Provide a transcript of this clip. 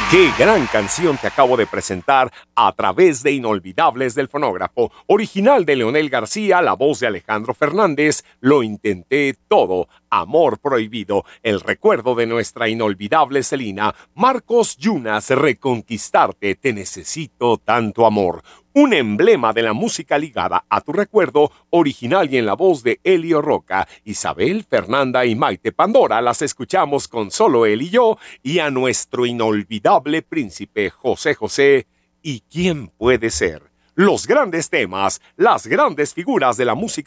Qué gran canción te acabo de presentar a través de Inolvidables del Fonógrafo, original de Leonel García, la voz de Alejandro Fernández, Lo intenté todo, Amor prohibido, el recuerdo de nuestra inolvidable Celina, Marcos Yunas, Reconquistarte, Te necesito tanto amor. Un emblema de la música ligada a tu recuerdo, original y en la voz de Elio Roca, Isabel, Fernanda y Maite Pandora. Las escuchamos con Solo él y yo, y a nuestro inolvidable príncipe José José. ¿Y quién puede ser? Los grandes temas, las grandes figuras de la música